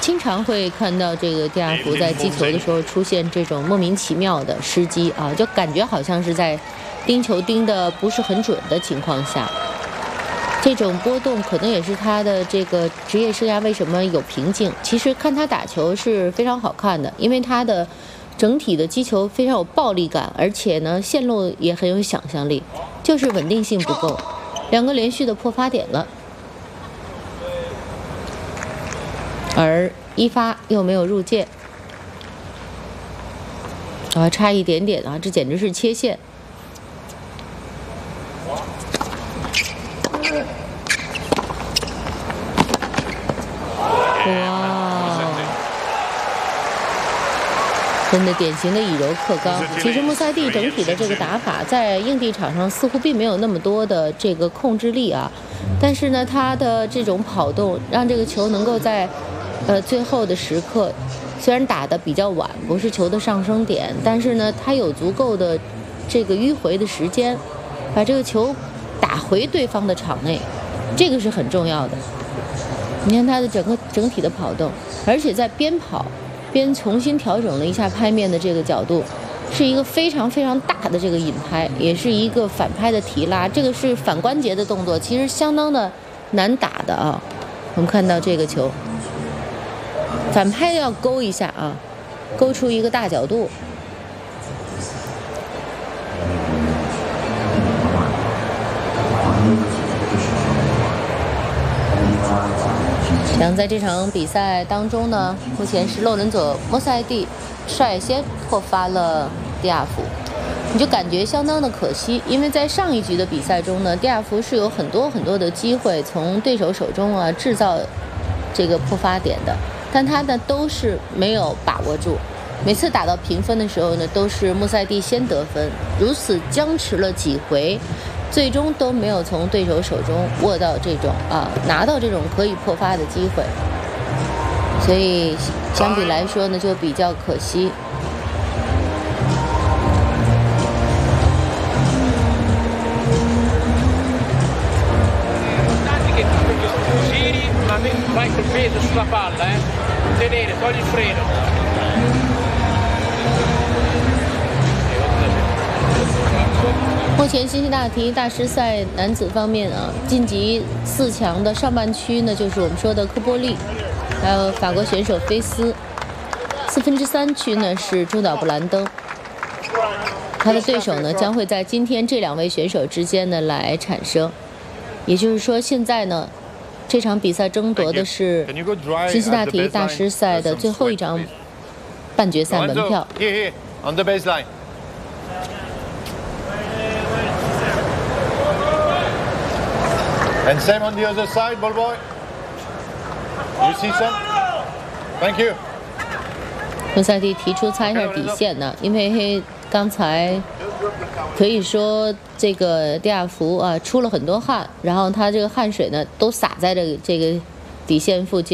经常会看到这个蒂亚福在击球的时候出现这种莫名其妙的失击啊，就感觉好像是在盯球盯得不是很准的情况下，这种波动可能也是他的这个职业生涯为什么有瓶颈。其实看他打球是非常好看的，因为他的整体的击球非常有暴力感，而且呢线路也很有想象力，就是稳定性不够。2个连续的破发点了。而一发又没有入界，差一点点啊，这简直是切线。哇，真的典型的以柔克刚。其实穆塞蒂整体的这个打法在硬地场上似乎并没有那么多的这个控制力啊，但是呢，他的这种跑动让这个球能够在最后的时刻，虽然打得比较晚，不是球的上升点，但是呢，他有足够的这个迂回的时间，把这个球打回对方的场内，这个是很重要的。你看他的整体的跑动，而且在边跑边重新调整了一下拍面的这个角度，是一个非常非常大的这个引拍，也是一个反拍的提拉，这个是反关节的动作，其实相当的难打的啊。我们看到这个球。反拍要勾一下啊，勾出一个大角度。像在这场比赛当中呢，目前是洛伦佐·莫塞蒂率先破发了蒂亚福，你就感觉相当的可惜，因为在上一局的比赛中呢，蒂亚福是有很多的机会从对手手中啊制造这个破发点的。但他呢都是没有把握住，每次打到平分的时候呢，都是穆塞蒂先得分，如此僵持了几回，最终都没有从对手手中握到这种拿到这种可以破发的机会，所以相比来说呢，就比较可惜。 Vai col peso sulla palla, tenere, togli il freno. 目前辛辛那提大师赛男子方面啊，晋级4强的上半区呢，就是我们说的科波利，还有法国选手菲斯。3/4区呢是中岛布兰登，他的对手呢将会在今天这2位选手之间呢来产生，也就是说现在呢。这场比赛争夺的是辛辛那提大师赛的最后一张半决赛门票。 On the baseline. And same on the other side, ball boy. You see some? Thank you. 穆塞蒂提出擦一下底线呢，因为刚才可以说这个蒂亚福出了很多汗，然后他这个汗水呢都洒在这个底线附近。